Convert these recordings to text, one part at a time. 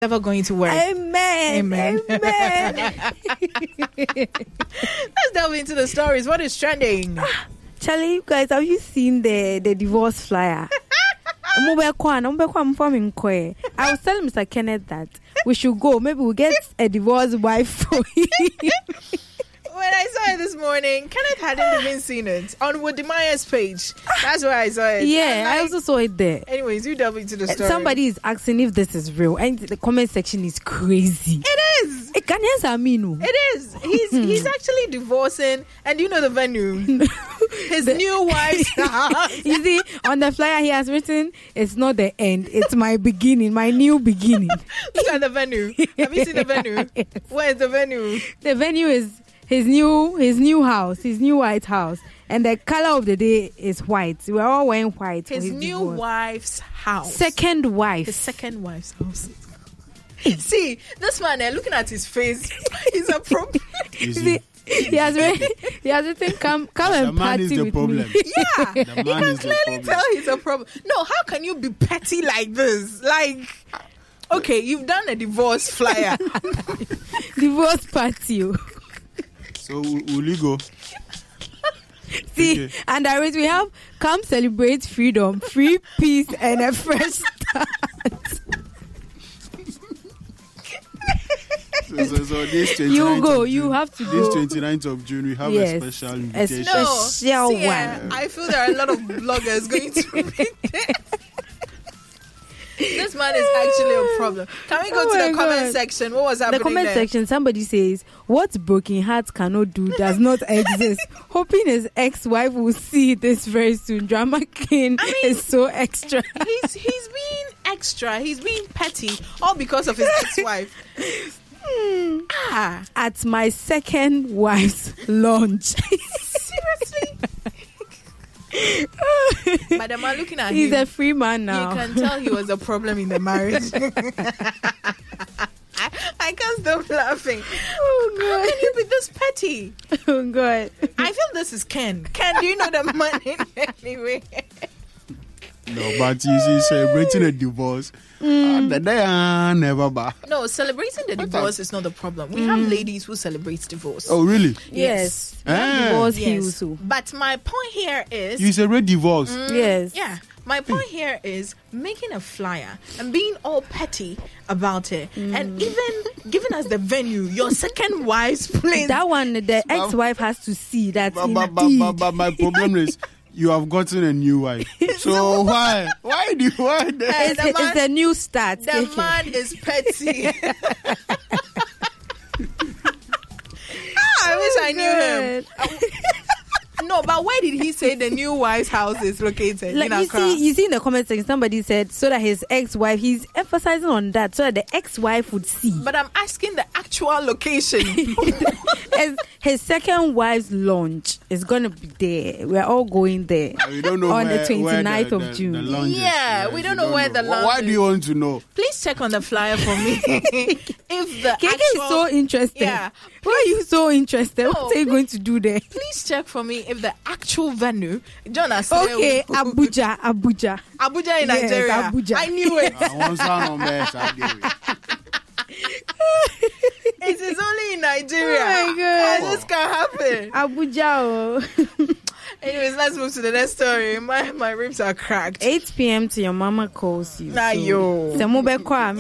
ever going to work. Amen. Let's delve into the stories. What is trending? Charlie, you guys, have you seen the divorce flyer? I was telling Mr. Kenneth that we should go. Maybe we'll get a divorced wife for him. When I saw it this morning, Kenneth hadn't even seen it on Wodemaya's page. That's where I saw it. Yeah, I also saw it there. Anyways, you delve into the story. Somebody is asking if this is real, and the comment section is crazy. It is. It is. He's actually divorcing, and you know the venue. His new wife's house. You see, on the flyer he has written, "It's not the end, it's my beginning, my new beginning." Look at the venue. Have you seen the venue? Yes. Where is the venue? The venue is his new house, his new white house, and the color of the day is white. We're all wearing white. His new wife's house. Second wife. His second wife's house. See, this man, looking at his face, he's a problem. See, he has written, come and party with me. Yeah, you can clearly tell he's a problem. No, how can you be petty like this? Like, okay, you've done a divorce flyer. Divorce party. So will you go? See, okay. And we have come celebrate freedom, free peace, and a fresh start. So this 29th you go. June, You have to go. This 29th of June, we have a special invitation. Special one. I feel there are a lot of bloggers going to be there. This man is actually a problem. Can we go to the comment section? What was happening the comment there? section, somebody says, what broken hearts cannot do does not exist. Hoping his ex-wife will see this very soon. Drama King is so extra. He's being extra. He's being petty. All because of his ex-wife. At my second wife's launch. Seriously? But the man looking at he's him, a free man now. You can tell he was a problem in the marriage. I can't stop laughing. Oh God. How can you be this petty? Oh God. I feel this is Ken. Ken, do you know the man in anyway? No, but you see, celebrating a divorce, the day never back. No, celebrating the divorce is not the problem. We have ladies who celebrate divorce. Oh, really? Yes. Divorce yes. But my point here is... You celebrate divorce? Yes. Yeah. My point here is making a flyer and being all petty about it and even giving us the venue, your second wife's place. That one, the ex-wife has to see that But my problem is... You have gotten a new wife. So why? It's a new start. The man is petty. I wish I knew him. No, but where did he say the new wife's house is located? Like you see in the comment section, somebody said so that his ex-wife, he's emphasizing on that so that the ex-wife would see. But I'm asking the actual location. His second wife's launch is going to be there. We're all going there. We don't know on the 29th of June. The launch is. Yeah, we don't know where the launch is. Why do you want to know? Please check on the flyer for me. If the Keke is so interested. Yeah. Why are you so interested? No, what are you going to do there? Please check for me if the actual venue, John has okay, Abuja. Abuja in Nigeria. Abuja. I knew it. It is only in Nigeria. Oh my God. This can happen. Abuja. Anyways, let's move to the next story. My ribs are cracked. 8 p.m. to your mama calls you. Nah, yo. One more time.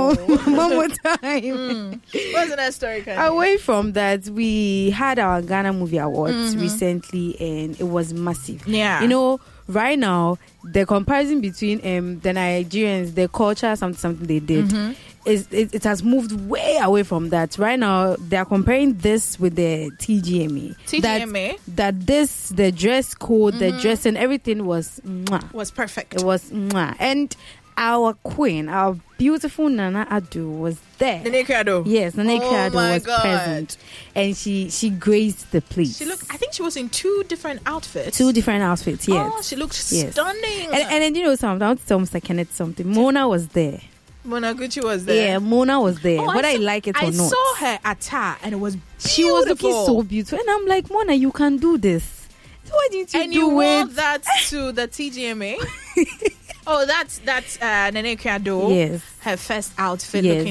What's the next story, Candy? Away from that, we had our Ghana Movie Awards recently, and it was massive. Yeah. You know, right now, the comparison between the Nigerians, their culture, something they did, it has moved way away from that. Right now, they are comparing this with the TGMA. TGMA? That the dress code, the dress and everything was mwah. Was perfect. It was mwah. And our queen, our beautiful Nana Addo was there. Nene Addo? Yes, Nene Addo was God. present. And she graced the place. I think she was in two different outfits. Yes. Oh, she looked stunning. And then, you know something, I want to tell Mr. Kenneth something. Mona was there. Mona Gucci was there. Yeah, Mona was there. Whether I like it or not. I saw her attire and it was beautiful. She was looking so beautiful. And I'm like, Mona, you can do this. So why didn't you and do you wore it? that to the TGMA? Oh, that's Nene Addo. Yes. Her first outfit yes. looking